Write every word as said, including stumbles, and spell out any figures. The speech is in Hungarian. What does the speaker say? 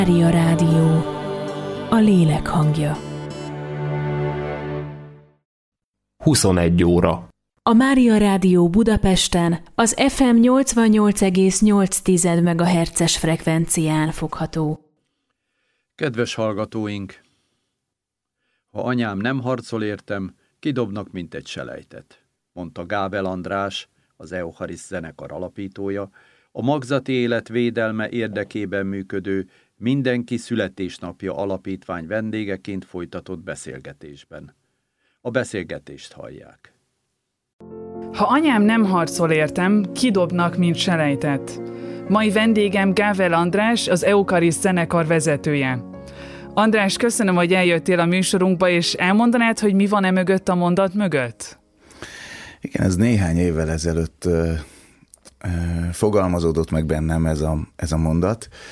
Mária Rádió, a lélek hangja. huszonegy óra. A Mária Rádió Budapesten az ef em nyolcvannyolc egész nyolc megahertzes frekvencián fogható. Kedves hallgatóink! Ha anyám nem harcol értem, kidobnak, mint egy selejtet, mondta Gábel András, az Euchariszt zenekar alapítója, a magzati élet védelme érdekében működő Mindenki születésnapja alapítvány vendégeként folytatott beszélgetésben. A beszélgetést hallják. Ha anyám nem harcol értem, kidobnak, mint selejtet. Mai vendégem Gábel András, az Euchariszt zenekar vezetője. András, köszönöm, hogy eljöttél a műsorunkba, és elmondanád, hogy mi van e mögött a mondat mögött? Igen, ez néhány évvel ezelőtt ö, ö, fogalmazódott meg bennem ez a, ez a mondat.